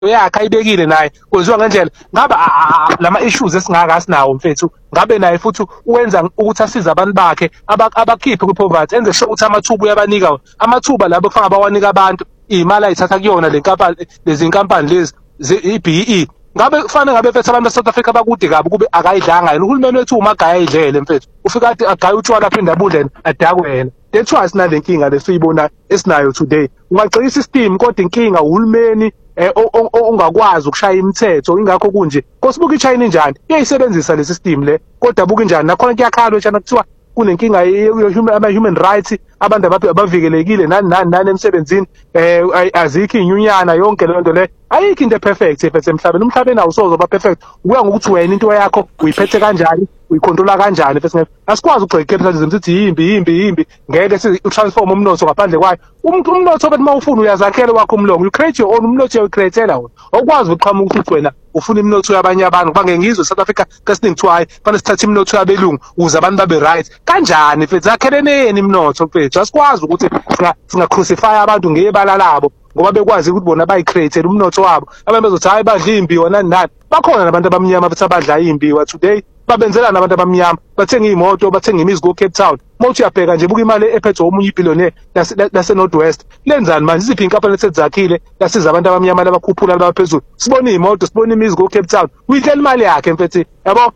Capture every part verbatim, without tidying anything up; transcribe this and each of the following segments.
yakhe ayibekile naye kwenziwa ngendlela ngabe lama issues esingaka sinawo mfethu ngabe naye futhi uwenza ukuthi asize abantu bakhe abakhiphe kwipoverty enze sure ukuthi amathuba uyabanika amathuba labo kufanele bawanika abantu imali ayithatha kuyona le nkampani lezi inkampani lezi i-B E E ngabe kufanele ngabe mfethu abantu be-South Africa bakude kabi kube akayidlanga yena uhulumeni wethu umagaya ayidlele mfethu ufika athi agaya utshwala aphinda abudlene adakwe yena that's why sinale nkinga lesiyibona esinayo today ungagcina isystem kodwa inkinga uhulumeni ongakwazi ukushaya imithetho ingakho kunje kosibuka iChina njani iyayisebenzisa le system le kodwa buka njani nakhona kuyakhalwa njana kuthiwa kunenkinga ama-human rights abantu abavikelekile nani nani nani emsebenzini eh azikho inyunyana yonke le nto le ayikho into perfect efethe emhlabeni umhlabeni awusozoba perfect kuya ngokuthi wena into yakho uyiphethe kanjani uyicontrola kanjani fese asikwazi ukugxeka capitalism sithi yimbi yimbi yimbi ngeke sitransform umnotho ngaphandle kwayo umuntu umnotho bethi mawufuna uyazakhela wakho umlongo you create your own umnotho uyacreatela wona okwazi ukuqhamuka ukuthi wena ufuna imnotho yabanye abantu kuba ngengizwe South Africa kasiningi kuthiwa fanele sithathe imnotho yabelungu ukuze abantu babe right kanjani mfethu zakheleni imnotho mfethu asikwazi ukuthi singa crucify abantu ngebala labo ngoba bekwazi ukuthi bona bayicreate umnotho wabo abantu bezothi hayi badla imbiwa nani nani bakhona nabantu abamnyama bethi abadla imbiwa today babenzela nabantu abamnyama bathenga imoto bathenga imizi go Cape Town mawuthi uyabheka nje buka imali ephethwe omunye ibillionaire lase North West lenzani manje iziphi inkampani esezakhile lasiza abantu abamnyama labakhuphula labaphezulu sibona imoto sibona imizi go Cape Town uyithela imali yakhe mfethu yabo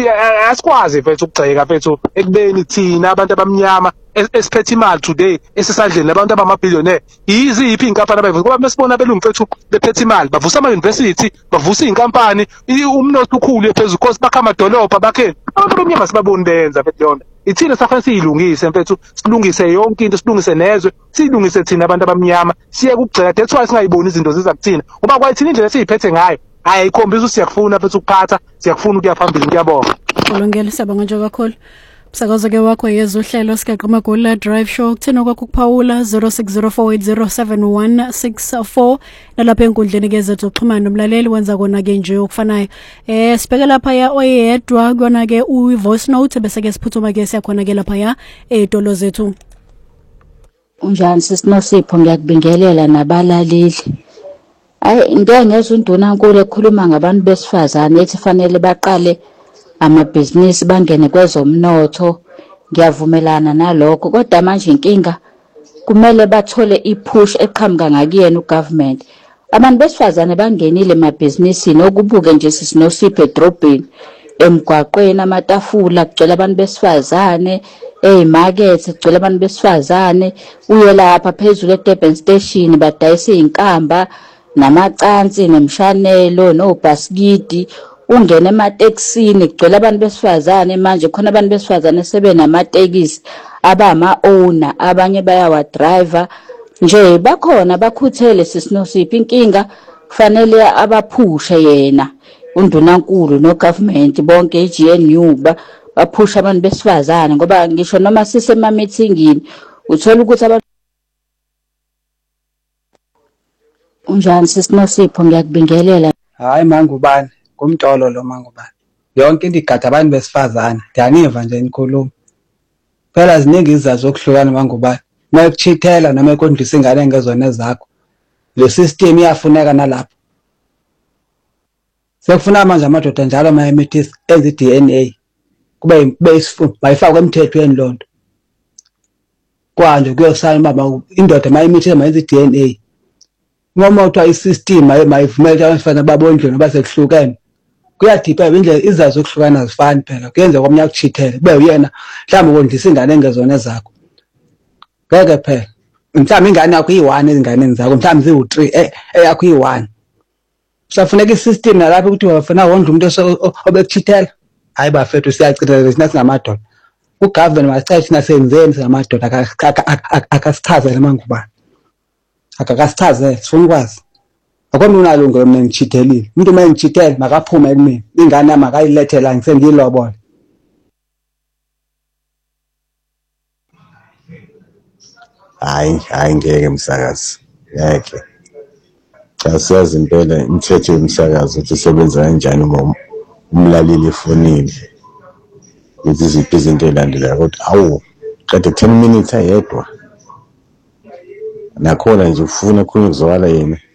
asikwazi mfethu ukugxeka mfethu ekubeni thina abantu abamnyama esiphethe imali today esisandleni labantu abamabillionaire yiziphi inkampani abayivusa ngoba mesibona belungu mfethu bephethe imali bavusa ama university bavusa inkampani umnotho ukhulu phezulu because bakha amadolobha bakhe abantu abamnyama sibaboni benza mfethu yona ithina safanele siyilungise mfethu silungise yonke into silungise nezwe silungise thina abantu abamnyama siye ukugxeka that's why singayiboni izinto ziza kuthina ngoba kwayithina indlela esiyiphethe ngayo ayikhombisa ukuthi siyakufuna mfethu ukuphatha siyakufuna ukuya phambili ngiyabonga ulungele sabonga nje kakhulu Msakazo ke wakho yezo uhlelo sikaqa magula drive show kuthina kwakho kuphawula zero six zero four eight zero seven one six four nalapha enkundleni ke zethu uxhumana nomlaleli wenza kona ke nje okufanayo eh sibheke lapha ya oyedwa kona ke u voice note bese ke siphuthuma ke siyakhona ke lapha ya edolo zethu unjani sisinosipho ngiyakubingelela nabalaleli ay ngiyangeza undunankulu ekhuluma ngabantu besifazane ethi fanele baqale amabhizinisi bangene kwezomnotho ngiyavumelana nalokho kodwa manje inkinga kumele bathole ipush eqhamuka ngakuyena ugovernment abantu besifazane bangenile emabhizinisini okubuke nje sisinosipho edrobheni emgwaqweni amatafula kugcwele abantu besifazane ezimakethe kugcwele abantu besifazane uye lapha phezulu eDurban station badayisa izinkamba namacansi nemshanelo nobhasikidi ungena emateksini kugcwele abantu besifazane manje khona abantu besifazane sebenamatekisi abama owner abanye bayawa driver nje bakhona bakhuthele sisinosipho inkinga kufanele abaphushe yena undunankulu no government bonke iG N U ba baphusha abantu besifazane ngoba ngisho noma sisema meetingini uthola ukuthi abantu unjani sisinosipho ngiyakubingelela hayi mangubani kumtolo lo mangubani yonke into igada abantu besifazana ndiyaniva nje inkulumo phela ziningi izazi zokuhlukana mangubani mayekuchithela noma ekondlisa ingane ngezona zakho le system iyafuneka nalapha sekufuna manje amadoda njalo mayemithisa enze D N A kube kube isifundo mayifakwe emthethweni lonto kwanje kuyosala baba indoda mayemithisa mayenze D N A noma uthiwa isystem mayivumela abafana babondle noba sekuhlukene kuyadipha indlela izazi zokuhlukana zifani phela kuyenza komnye akuchithele kube uyena mhlawumbe ukondlisa ingane engezona zakho ngeke phela mhlawumbe ingane yakho iyi-one ezinganeni zakho mhlawumbe ziwu-three eyakho iyi-one kusafuneka isystem nalapho ukuthi wafuna wondla umuntu obekuchithela hayi bafethu siyachithela thina singamadoda ugovernment masicela thina senzeni singamadoda akasichazele mangubani akakasichazele sifuna ukwazi akwami unalungelo mina ngichithelile umuntu uma ngichithele makaphume kumina ingane yami akayilethela ngisengiyilobole hayi hayi ngeke msakazi ngeke asiyazi impela imithetho yomsakazo ukuthi isebenza kanjani uma umlaleli efonini ukuthi iziphi izinto ezilandelayo kodwa awu qede ten minutes ayedwa nakhona nje ufuna khona ukuzwala yena